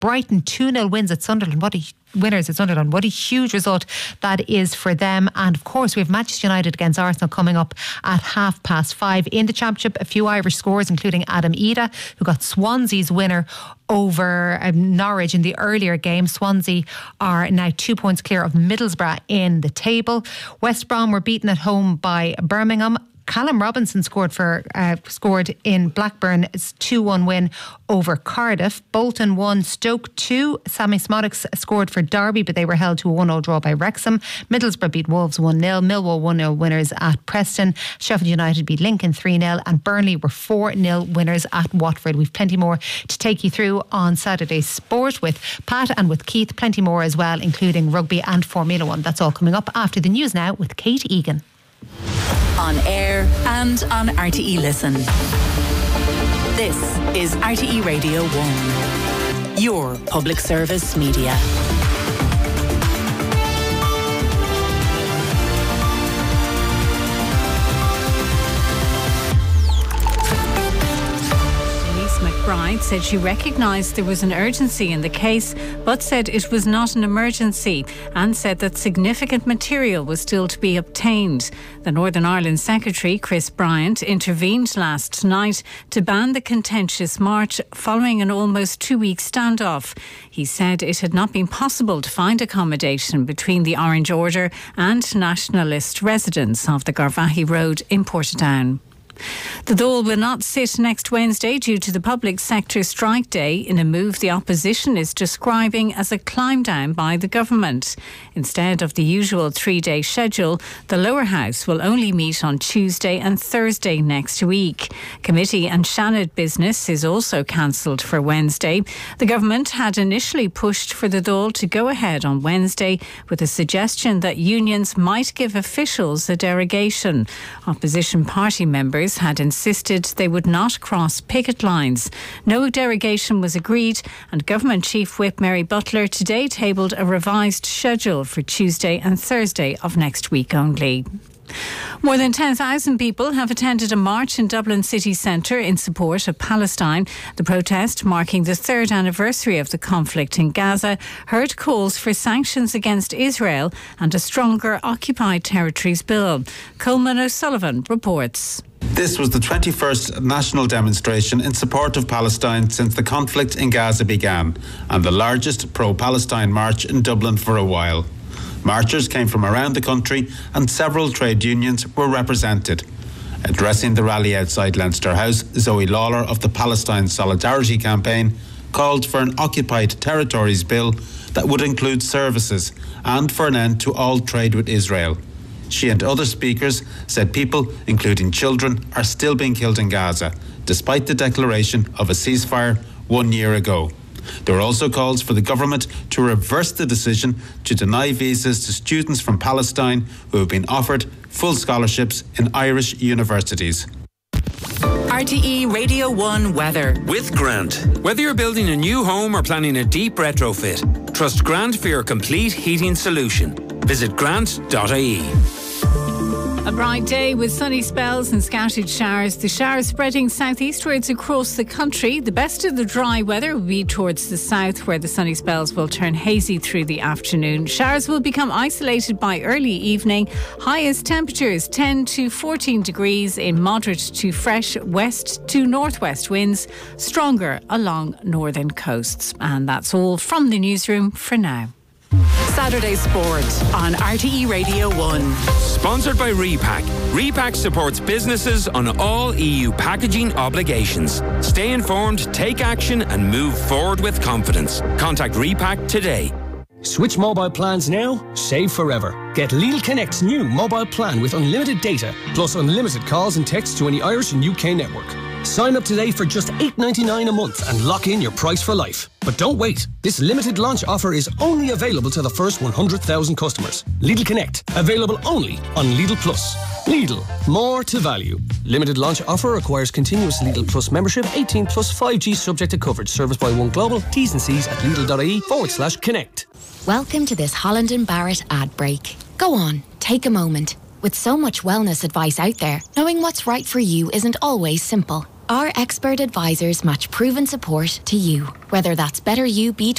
Brighton 2-0 wins at Sunderland. Winners at Sunderland. What a huge result that is for them. And of course, we have Manchester United against Arsenal coming up at 5:30. In the Championship, a few Irish scores, including Adam Ida, who got Swansea's winner over Norwich in the earlier game. Swansea are now 2 points clear of Middlesbrough in the table. West Brom were beaten at home by Birmingham. Callum Robinson scored in Blackburn's 2-1 win over Cardiff. Bolton 1, Stoke 2. Sammy Smodics scored for Derby, but they were held to a 1-0 draw by Wrexham. Middlesbrough beat Wolves 1-0. Millwall 1-0 winners at Preston. Sheffield United beat Lincoln 3-0, and Burnley were 4-0 winners at Watford. We've plenty more to take you through on Saturday's Sport with Pat and with Keith. Plenty more as well, including rugby and Formula 1. That's all coming up after the news now with Kate Egan. On air and on RTE Listen. This is RTE Radio 1, your public service media. McBride said she recognised there was an urgency in the case, but said it was not an emergency, and said that significant material was still to be obtained. The Northern Ireland Secretary, Chris Bryant, intervened last night to ban the contentious march following an almost 2-week standoff. He said it had not been possible to find accommodation between the Orange Order and nationalist residents of the Garvaghey Road in Portadown. The Dáil will not sit next Wednesday due to the public sector strike day, in a move the opposition is describing as a climb down by the government. Instead of the usual 3-day schedule, the lower house will only meet on Tuesday and Thursday next week. Committee and Seanad business is also cancelled for Wednesday. The government had initially pushed for the Dáil to go ahead on Wednesday, with a suggestion that unions might give officials a derogation. Opposition party members had insisted they would not cross picket lines. No derogation was agreed, and Government Chief Whip Mary Butler today tabled a revised schedule for Tuesday and Thursday of next week only. More than 10,000 people have attended a march in Dublin city centre in support of Palestine. The protest, marking the 3rd anniversary of the conflict in Gaza, heard calls for sanctions against Israel and a stronger occupied territories bill. Coleman O'Sullivan reports. This was the 21st national demonstration in support of Palestine since the conflict in Gaza began, and the largest pro-Palestine march in Dublin for a while. Marchers came from around the country and several trade unions were represented. Addressing the rally outside Leinster House, Zoe Lawler of the Palestine Solidarity Campaign called for an occupied territories bill that would include services and for an end to all trade with Israel. She and other speakers said people, including children, are still being killed in Gaza, despite the declaration of a ceasefire 1 year ago. There were also calls for the government to reverse the decision to deny visas to students from Palestine who have been offered full scholarships in Irish universities. RTE Radio 1 weather. With Grant. Whether you're building a new home or planning a deep retrofit, trust Grant for your complete heating solution. Visit grant.ie. A bright day with sunny spells and scattered showers. The showers spreading southeastwards across the country. The best of the dry weather will be towards the south, where the sunny spells will turn hazy through the afternoon. Showers will become isolated by early evening. Highest temperatures 10 to 14 degrees in moderate to fresh west to northwest winds, stronger along northern coasts. And that's all from the newsroom for now. Saturday Sport on RTE Radio 1. Sponsored by Repack. Repack supports businesses on all EU packaging obligations. Stay informed, take action and move forward with confidence. Contact Repack today. Switch mobile plans now, save forever. Get Lidl Connect's new mobile plan with unlimited data, plus unlimited calls and texts to any Irish and UK network. Sign up today for just $8.99 a month and lock in your price for life. But don't wait. This limited launch offer is only available to the first 100,000 customers. Lidl Connect, available only on Lidl Plus. Lidl, more to value. Limited launch offer requires continuous Lidl Plus membership, 18 plus 5G subject to coverage. Serviced by One Global. T's and C's at lidl.ie/connect. Welcome to this Holland & Barrett ad break. Go on, take a moment. With so much wellness advice out there, knowing what's right for you isn't always simple. Our expert advisors match proven support to you, whether that's Better You B12